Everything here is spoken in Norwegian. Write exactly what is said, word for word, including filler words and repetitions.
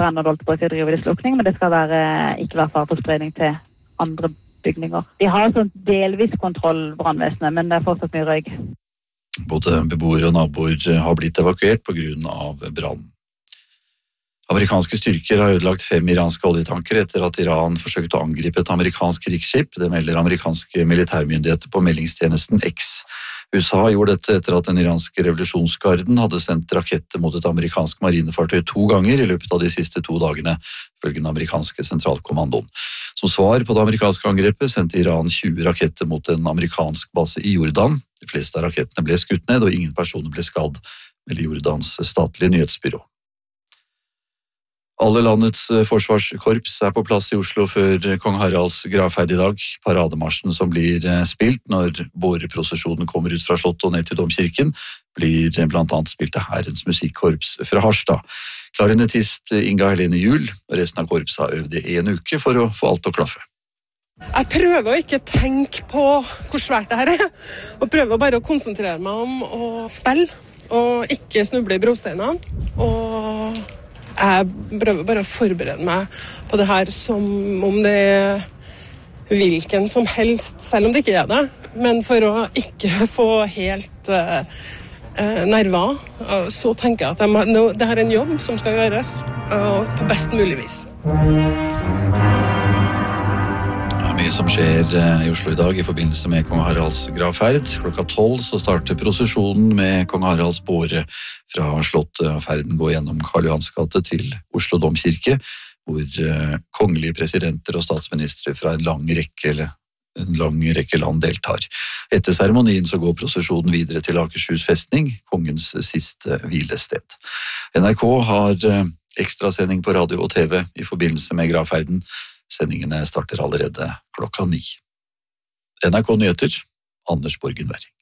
brenner holdt på til å drive slukning, men det skal være, ikke være fare for spredning til andre bygninger. De har sånn delvis kontroll, brannvesenet, men det er fortsatt mye røyk. Både beboere og naboer har blitt evakuert på grunn av brann. Amerikanske styrker har ødelagt fem iranske oljetanker etter at Iran forsøkte å angripe et amerikansk krigsskip. Det melder amerikanske militærmyndigheter på meldingstjenesten X. U S A gjorde dette etter at den iranske revolusjonsgarden hadde sendt raketter mot et amerikansk marinefartøy to ganger i løpet av de siste to dagene, følge den amerikanske sentralkommandoen. Som svar på det amerikanske angrepet sendte Iran tjue raketter mot en amerikansk base i Jordan. De fleste av rakettene ble skutt ned, og ingen personer ble skadd, melder Jordans statlige nyhetsbyrå. Alle landets forsvarskorps er på plass i Oslo før kong Haralds gravferd i dag. Parademarsjen som blir spilt når båreprosesjonen kommer ut fra slottet og ned til domkirken, blir blant annet spilt av Hærens musikkorps fra Harstad. Klarinettist Inga Helene Juhl og resten av korpset har øvd i en uke for å få alt til å klaffe. Jeg prøver å ikke tenke på hvor svært det her er, og prøver bare å konsentrere meg om å spille, og ikke snuble i brosteinene, og jeg prøver bare å forberede meg på det her som om det er hvilken som helst, selv om det ikke er det, men for å ikke få helt uh, uh, nerver, uh, så tenker jeg at jeg må, no, det her er en jobb som skal gjøres uh, på best mulig vis. Mye som skjer i Oslo i dag i forbindelse med kong Haralds gravferd. Klokka tolv så starter prosesjonen med kong Haralds båre fra slottet. Ferden går gjennom Karl Johans gate til Oslo domkirke, hvor kongelige presidenter og statsministre fra en lang rekke, en lang rekke land deltar. Etter seremonien så går prosesjonen videre til Akershus festning, kongens siste hvilested. N R K har ekstrasending på radio og T V i forbindelse med gravferden. Sendingene starter allerede klokka ni. N R K Nyheter, Anders Borgenberg.